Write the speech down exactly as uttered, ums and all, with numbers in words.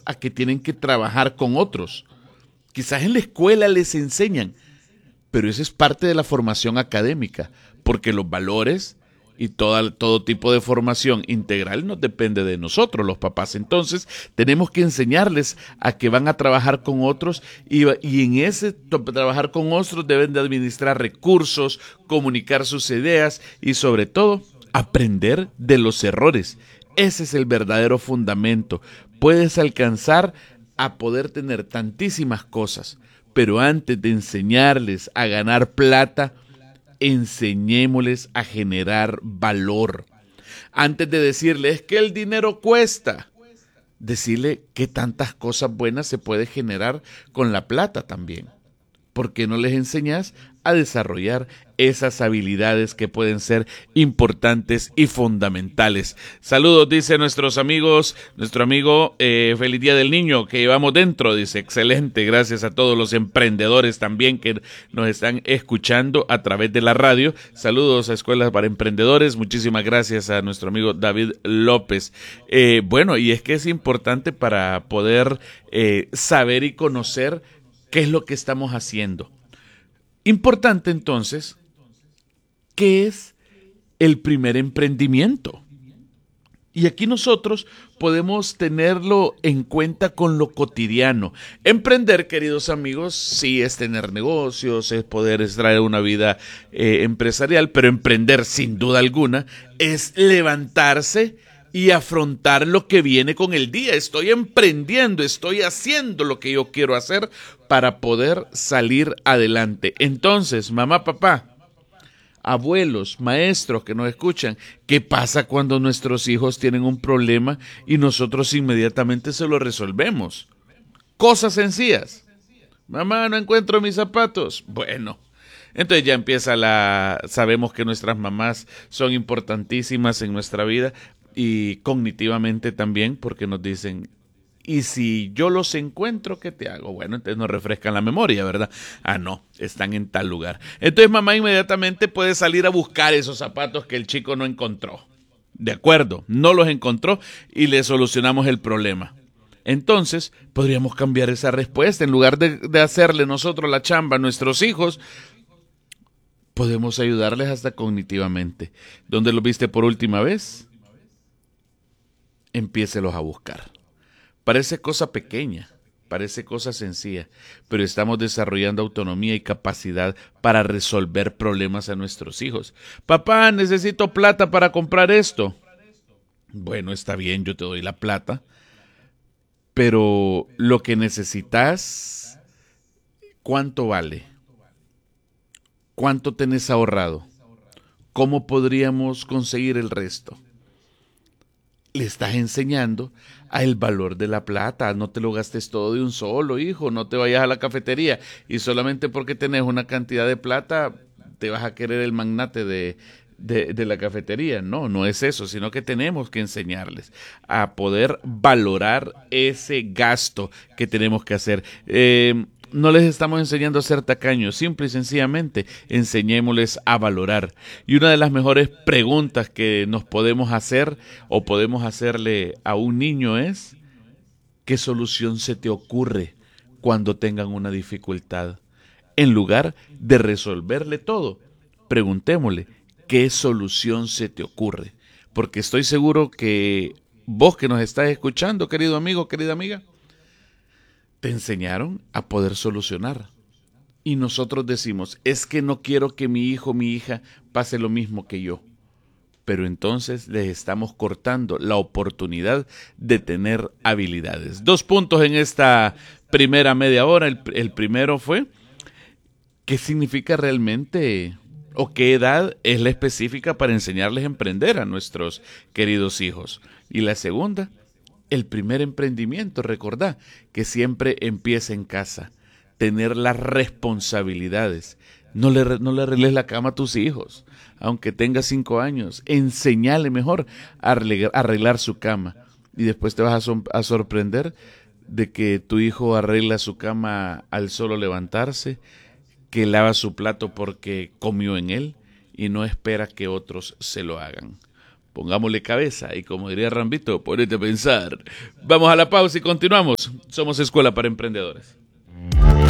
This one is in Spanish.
a que tienen que trabajar con otros. Quizás en la escuela les enseñan, pero eso es parte de la formación académica, porque los valores y toda, todo tipo de formación integral no depende de nosotros, los papás. Entonces, tenemos que enseñarles a que van a trabajar con otros y, y en ese trabajar con otros deben de administrar recursos, comunicar sus ideas y sobre todo, aprender de los errores. Ese es el verdadero fundamento. Puedes alcanzar a poder tener tantísimas cosas, pero antes de enseñarles a ganar plata, enseñémosles a generar valor. Antes de decirles que el dinero cuesta, decirle qué tantas cosas buenas se puede generar con la plata también. ¿Por qué no les enseñas a desarrollar esas habilidades que pueden ser importantes y fundamentales? Saludos, dice nuestros amigos, nuestro amigo eh, Feliz Día del Niño que llevamos dentro, dice, excelente, gracias a todos los emprendedores también que nos están escuchando a través de la radio. Saludos a Escuelas para Emprendedores, muchísimas gracias a nuestro amigo David López. Eh, bueno, y es que es importante para poder eh, saber y conocer qué es lo que estamos haciendo. Importante entonces, ¿qué es el primer emprendimiento? Y aquí nosotros podemos tenerlo en cuenta con lo cotidiano. Emprender, queridos amigos, sí es tener negocios, es poder extraer una vida eh, empresarial, pero emprender sin duda alguna es levantarse y afrontar lo que viene con el día. Estoy emprendiendo, estoy haciendo lo que yo quiero hacer para poder salir adelante. Entonces, mamá, papá, abuelos, maestros que nos escuchan, ¿qué pasa cuando nuestros hijos tienen un problema y nosotros inmediatamente se lo resolvemos? Cosas sencillas. Mamá, no encuentro mis zapatos. Bueno, entonces ya empieza la... Sabemos que nuestras mamás son importantísimas en nuestra vida y cognitivamente también, porque nos dicen, y si yo los encuentro, ¿qué te hago? Bueno, entonces nos refrescan la memoria, ¿verdad? Ah, no, están en tal lugar. Entonces mamá inmediatamente puede salir a buscar esos zapatos que el chico no encontró. De acuerdo, no los encontró y le solucionamos el problema. Entonces, podríamos cambiar esa respuesta. En lugar de, de hacerle nosotros la chamba a nuestros hijos, podemos ayudarles hasta cognitivamente. ¿Dónde los viste por última vez? Empiécelos a buscar. Parece cosa pequeña, parece cosa sencilla, pero estamos desarrollando autonomía y capacidad para resolver problemas a nuestros hijos. Papá, necesito plata para comprar esto. Bueno, está bien, yo te doy la plata, pero lo que necesitas, ¿cuánto vale? ¿Cuánto tenés ahorrado? ¿Cómo podríamos conseguir el resto? Le estás enseñando a el valor de la plata. No te lo gastes todo de un solo, hijo. No te vayas a la cafetería y solamente porque tenés una cantidad de plata te vas a querer el magnate de, de, de la cafetería. No, no es eso, sino que tenemos que enseñarles a poder valorar ese gasto que tenemos que hacer. Eh, No les estamos enseñando a ser tacaños, simple y sencillamente enseñémosles a valorar. Y una de las mejores preguntas que nos podemos hacer o podemos hacerle a un niño es, ¿qué solución se te ocurre cuando tengan una dificultad? En lugar de resolverle todo, preguntémosle, ¿qué solución se te ocurre? Porque estoy seguro que vos que nos estás escuchando, querido amigo, querida amiga, te enseñaron a poder solucionar. Y nosotros decimos, es que no quiero que mi hijo, mi hija pase lo mismo que yo. Pero entonces les estamos cortando la oportunidad de tener habilidades. Dos puntos en esta primera media hora. El, el primero fue, ¿qué significa realmente o qué edad es la específica para enseñarles a emprender a nuestros queridos hijos? Y la segunda, el primer emprendimiento, recordá que siempre empieza en casa, tener las responsabilidades. No le, no le arregles la cama a tus hijos, aunque tenga cinco años, enseñale mejor a arreglar, a arreglar su cama. Y después te vas a, so, a sorprender de que tu hijo arregla su cama al solo levantarse, que lava su plato porque comió en él y no espera que otros se lo hagan. Pongámosle cabeza y, como diría Rambito, ponete a pensar. Vamos a la pausa y continuamos. Somos Escuela para Emprendedores.